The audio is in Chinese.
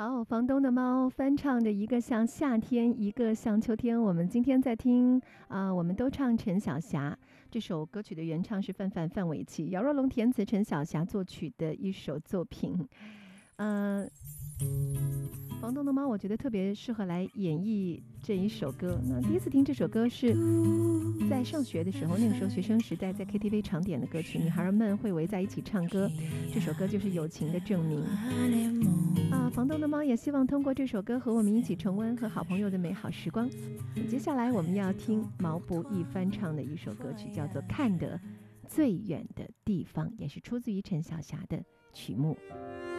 好，房东的猫翻唱着一个像夏天，一个像秋天。我们今天在听我们都唱陈小霞这首歌曲的原唱是范玮琪，姚若龙填词，陈小霞作曲的一首作品。房东的猫我觉得特别适合来演绎这一首歌。那第一次听这首歌是在上学的时候，那个时候学生时代在 KTV 常点的歌曲，女孩们会围在一起唱歌，这首歌就是友情的证明房东的猫也希望通过这首歌和我们一起重温和好朋友的美好时光。接下来我们要听毛不易翻唱的一首歌曲，叫做《看得最远的地方》，也是出自于陈小霞的曲目。